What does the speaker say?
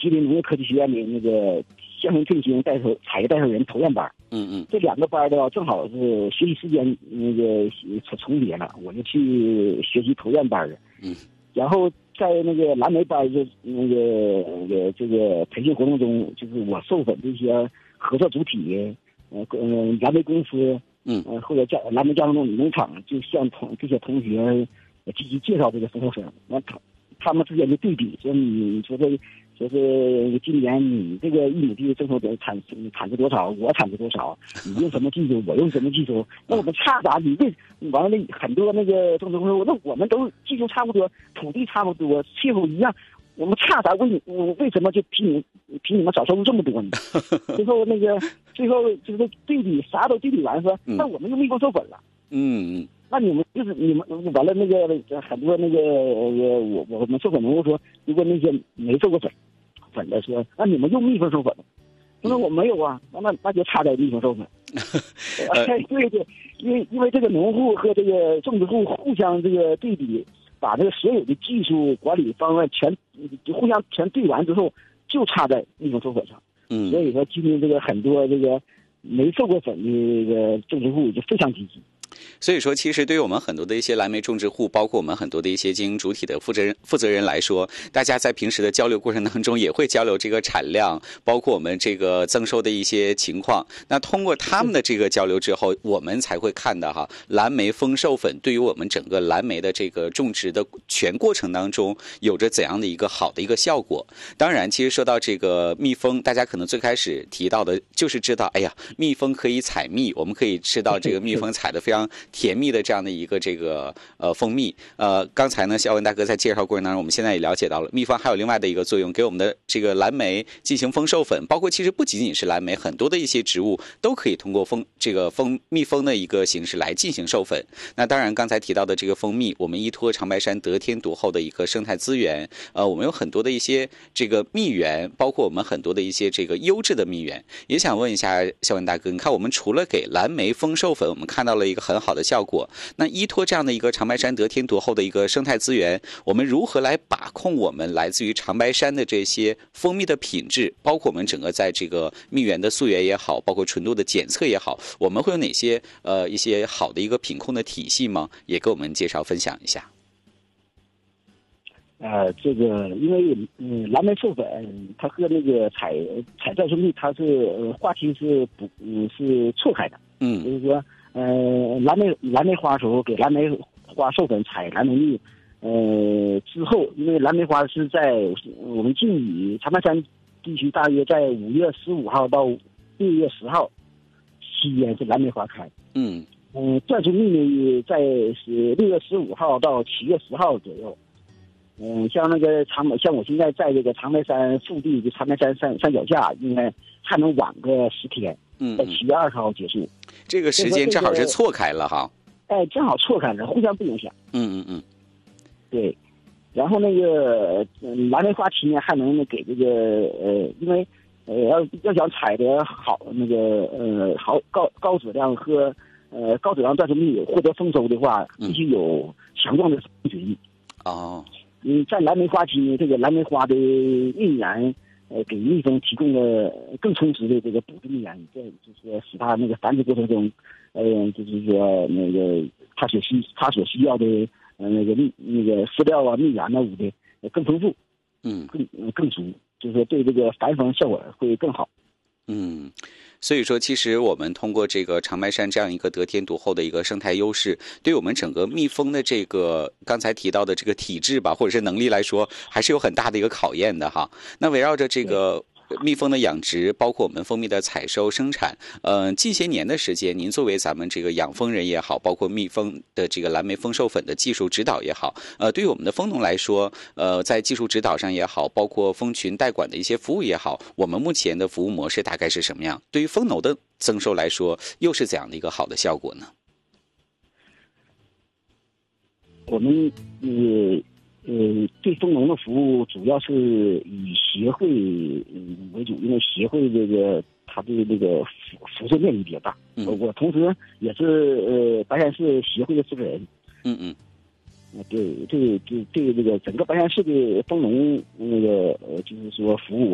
吉林农业科技学院的那个乡村振兴产业带头人投院班。这2个班的正好是学习时间那个重叠了，我就去学习投院班了。然后在那个蓝莓班就这个培训活动中，就是我授粉这些合作主体，蓝莓公司，或者蓝莓加工农场，就向这些同学积极介绍这个丰收粉。完他们之间的对比，说你说今年你这个1亩地增收产值多少，我产值多少，你用什么技术，我用什么技术，那我们差咋？完了很多那个种植户说，那我们都技术差不多，土地差不多，气候一样，我们差啥？为什么就比你们少收入这么多呢？最后就是对比啥都对比完说，那我们用蜜蜂授粉了。那你们完了那个很多那个我们授粉农户说，如果那些没授过粉的说，那你们用蜜蜂授粉，那我没有啊，那就差在蜜蜂授粉。对，因为这个农户和这个种植户互相这个对比，把这个所有的技术管理方案互相全对完之后，就差在蜜蜂授粉上。所以说今天这个很多这个没授过粉的这个种植户就非常积极。 所以说，其实对于我们很多的一些蓝莓种植户，包括我们很多的一些经营主体的负责人来说，大家在平时的交流过程当中，也会交流这个产量，包括我们这个增收的一些情况。那通过他们的这个交流之后，我们才会看到蓝莓丰授粉对于我们整个蓝莓的这个种植的全过程当中，有着怎样的一个好的一个效果。当然，其实说到这个蜜蜂，大家可能最开始提到的就是知道，哎呀，蜜蜂可以采蜜，我们可以吃到这个蜜蜂采的非常甜蜜的这样的一个这个蜂蜜。刚才呢，肖文大哥在介绍过程当中，我们现在也了解到了，蜜蜂还有另外的一个作用，给我们的这个蓝莓进行丰授粉，包括其实不仅仅是蓝莓，很多的一些植物都可以通过蜜蜂的一个形式来进行授粉。那当然，刚才提到的这个蜂蜜，我们依托长白山得天独厚的一个生态资源，我们有很多的一些这个蜜源，包括我们很多的一些这个优质的蜜源。也想问一下肖文大哥，你看我们除了给蓝莓丰授粉，我们看到了一个很好的效果，那依托这样的一个长白山得天独厚的一个生态资源，我们如何来把控我们来自于长白山的这些蜂蜜的品质，包括我们整个在这个蜜源的溯源也好，包括纯度的检测也好，我们会有哪些一些好的一个品控的体系吗？也给我们介绍分享一下。 这个因为蓝莓授粉它和那个采砭树蜜它是花期是错开的。就是说蓝莓花的时候给蓝莓花授粉采蓝莓蜜，之后因为蓝莓花是在我们晋语长白山地区大约在5月15号到6月10号期间是蓝莓花开。砭树蜜呢在6月15号到7月10号左右。像我现在在这个长白山腹地，就长白山山脚下，应该还能晚个10天，在7月20号结束。 这个时间正好是错开了哈。 正好错开了，互相不影响。对，然后那个蓝莓花期呢，还能给这个因为要想采的好那个高质量和高质量砭树蜜获得丰收的话，必须有强壮的血液。在蓝莓花期呢，这个蓝莓花的蜜源，给蜜蜂提供了更充实的这个补助蜜源，这就是使它那个繁殖过程中，就是说那个它所需要的那个饲料啊、蜜源啊五的更丰富，更足，就是说对这个繁殖效果会更好。 所以说其实我们通过这个长白山这样一个得天独厚的一个生态优势，对我们整个蜜蜂的这个刚才提到的这个体质吧，或者是能力来说，还是有很大的一个考验的哈。那围绕着这个蜜蜂的养殖，包括我们蜂蜜的采收生产，近些年的时间，您作为咱们这个养蜂人也好，包括蜜蜂的这个蓝莓丰授粉的技术指导也好，对于我们的蜂农来说，在技术指导上也好，包括蜂群代管的一些服务也好，我们目前的服务模式大概是什么样？对于蜂农的增收来说，又是怎样的一个好的效果呢？ 我们对蜂农的服务主要是以协会为主，因为协会这个它的这个辐射面积比较大。我同时也是白山市协会的负责人。对这个整个白山市的蜂农那个就是说服务，